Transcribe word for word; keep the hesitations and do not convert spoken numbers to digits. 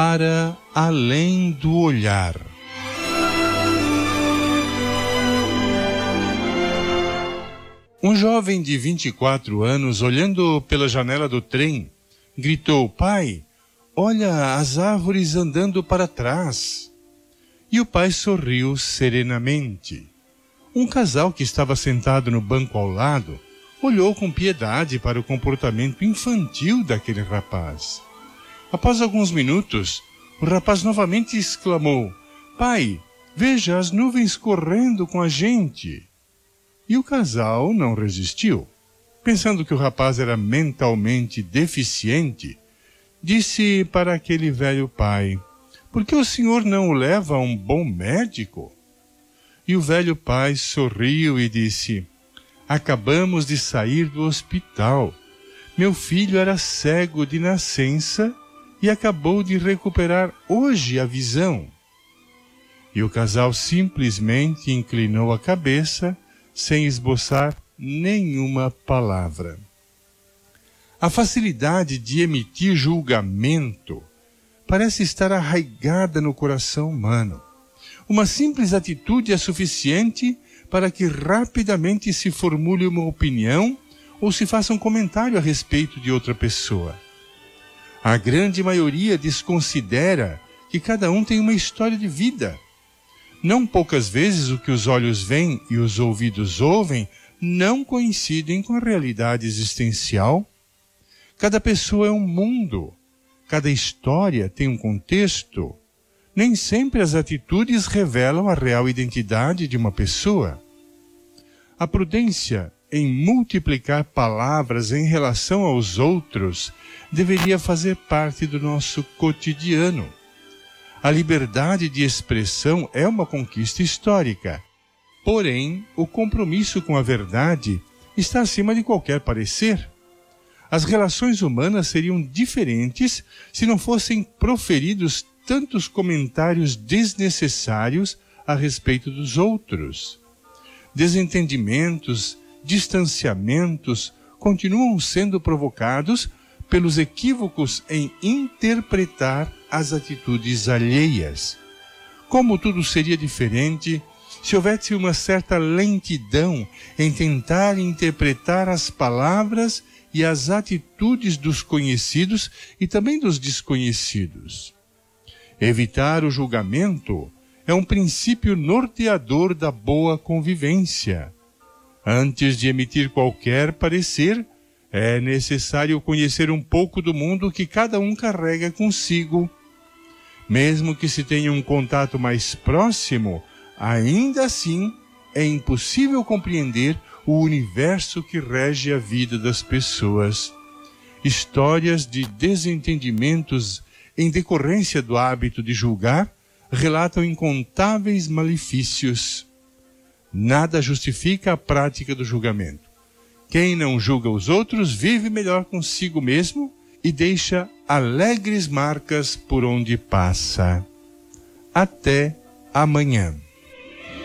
Para além do olhar. Um jovem de vinte e quatro anos, olhando pela janela do trem, gritou: "Pai, olha as árvores andando para trás." E o pai sorriu serenamente. Um casal que estava sentado no banco ao lado olhou com piedade para o comportamento infantil daquele rapaz. Após alguns minutos, o rapaz novamente exclamou: "Pai, veja as nuvens correndo com a gente." E o casal não resistiu. Pensando que o rapaz era mentalmente deficiente, disse para aquele velho pai: "Por que o senhor não o leva a um bom médico?" E o velho pai sorriu e disse: "Acabamos de sair do hospital. Meu filho era cego de nascença e acabou de recuperar hoje a visão." E o casal simplesmente inclinou a cabeça, sem esboçar nenhuma palavra. A facilidade de emitir julgamento parece estar arraigada no coração humano. Uma simples atitude é suficiente para que rapidamente se formule uma opinião ou se faça um comentário a respeito de outra pessoa. A grande maioria desconsidera que cada um tem uma história de vida. Não poucas vezes o que os olhos veem e os ouvidos ouvem não coincidem com a realidade existencial. Cada pessoa é um mundo, cada história tem um contexto. Nem sempre as atitudes revelam a real identidade de uma pessoa. A prudência em multiplicar palavras em relação aos outros deveria fazer parte do nosso cotidiano. A liberdade de expressão é uma conquista histórica. Porém, o compromisso com a verdade está acima de qualquer parecer. As relações humanas seriam diferentes se não fossem proferidos tantos comentários desnecessários a respeito dos outros. Desentendimentos, distanciamentos continuam sendo provocados pelos equívocos em interpretar as atitudes alheias. Como tudo seria diferente se houvesse uma certa lentidão em tentar interpretar as palavras e as atitudes dos conhecidos e também dos desconhecidos. Evitar o julgamento é um princípio norteador da boa convivência. Antes de emitir qualquer parecer, é necessário conhecer um pouco do mundo que cada um carrega consigo. Mesmo que se tenha um contato mais próximo, ainda assim é impossível compreender o universo que rege a vida das pessoas. Histórias de desentendimentos em decorrência do hábito de julgar relatam incontáveis malefícios. Nada justifica a prática do julgamento. Quem não julga os outros vive melhor consigo mesmo e deixa alegres marcas por onde passa. Até amanhã.